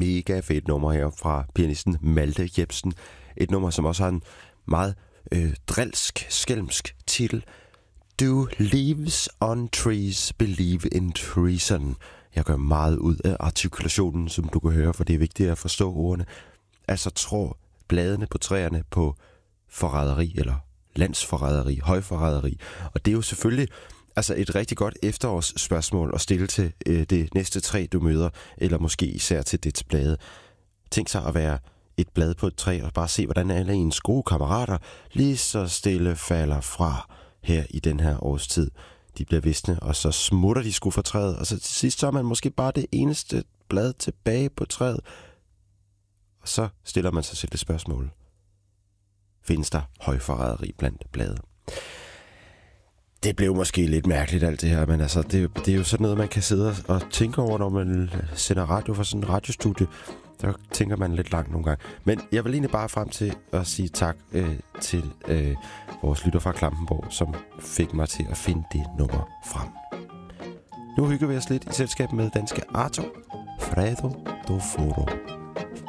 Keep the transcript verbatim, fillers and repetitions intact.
mega fedt nummer her fra pianisten Malte Jepsen. Et nummer, som også har en meget øh, drilsk, skælmsk titel. Do leaves on trees believe in treason? Jeg gør meget ud af artikulationen, som du kan høre, for det er vigtigt at forstå ordene. Altså tror bladene på træerne på forræderi, eller landsforræderi, højforræderi. Og det er jo selvfølgelig altså et rigtig godt efterårsspørgsmål at stille til øh, det næste træ, du møder, eller måske især til dets blade. Tænk sig at være et blad på et træ, og bare se, hvordan alle ens gode kammerater lige så stille falder fra her i den her årstid. De bliver visne, og så smutter de sgu fra træet, og så til sidst så er man måske bare det eneste blad tilbage på træet. Og så stiller man sig selv det spørgsmål. Findes der højforræderi blandt blade? Det blev måske lidt mærkeligt alt det her, men altså, det, det er jo sådan noget, man kan sidde og tænke over, når man sender radio fra sådan en radiostudie. Der tænker man lidt langt nogle gange. Men jeg vil egentlig bare frem til at sige tak øh, til øh, vores lytter fra Klampenborg, som fik mig til at finde det nummer frem. Nu hygger vi os lidt i selskab med danske Arto Fredo do Foro.